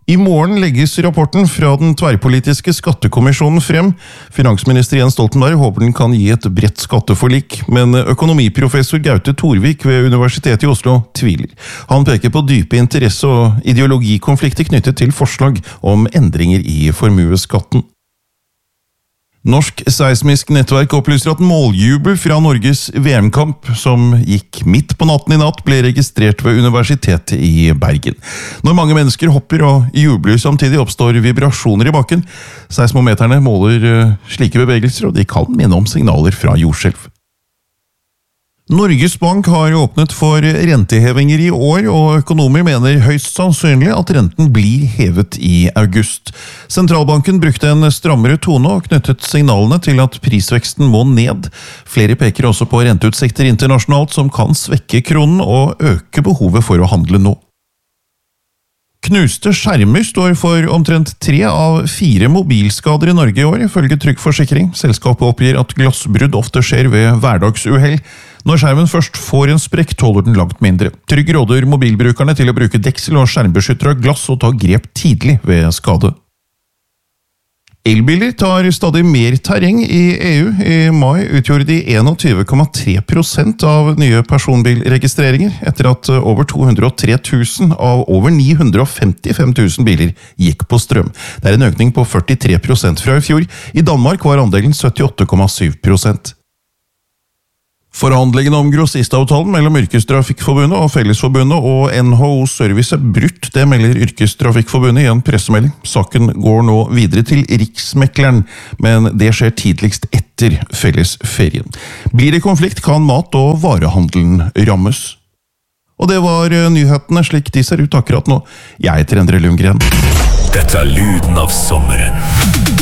I morgen legges rapporten fra den tverrpolitiske skattekommisjonen frem. Finansminister Jens Stoltenberg håper den kan gi et bredt skatteforlik, men økonomiprofessor Gaute Torvik ved Universitetet i Oslo tviler. Han peker på dype interesse- og ideologikonflikter knyttet til forslag om endringer i formuesskatten. Norsk seismisk nettverk opplyser at måljubel fra Norges VM-kamp, som gikk midt på natten i natt, ble registrert ved Universitetet i Bergen. Når mange mennesker hopper og jubler samtidig, oppstår vibrasjoner i bakken. Seismometerne måler slike bevegelser, og de kan minne om signaler fra jordskjelv. Norges Bank har åpnet for rentehevinger i år, og økonomer mener høyst sannsynlig at renten blir hevet i august. Sentralbanken brukte en strammere tone og knyttet signalene til at prisveksten må ned. Flere peker også på renteutsikter internasjonalt som kan svekke kronen og øke behovet for å handle nå. Knuste skjermer står for omtrent 3 av 4 mobilskader i Norge i år, ifølge Trygg Forsikring. Selskapet oppgir at glassbrudd ofte skjer ved hverdagsuhell. Når skjermen først får en sprekk, tåler den langt mindre. Trygg råder mobilbrukerne til å bruke deksel og skjermbeskytter av glass og ta grep tidlig ved skade. Elbiler tar stadig mer terreng i EU. I mai utgjorde de 21,3% av nye personbilregistreringer, etter at over 203 000 av over 955 000 biler gikk på strøm. Det en økning på 43% fra i fjor. I Danmark var andelen 78,7%. Forhandlingene om grossistavtalen mellom Yrkestrafikkforbundet og Fellesforbundet og NHO Service brutt, det melder Yrkestrafikkforbundet i en pressemelding. Saken går nå videre til Riksmekleren, men det skjer tidligst etter fellesferien. Blir det konflikt, kan mat- og varehandelen rammes. Og det var nyhetene slik de ser ut akkurat nå. Jeg heter Endre Lundgren. Dette lyden av sommeren.